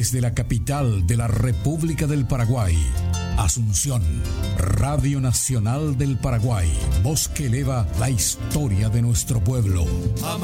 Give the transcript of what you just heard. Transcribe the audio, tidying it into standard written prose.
Desde la capital de la República del Paraguay, Asunción, Radio Nacional del Paraguay, voz que eleva la historia de nuestro pueblo.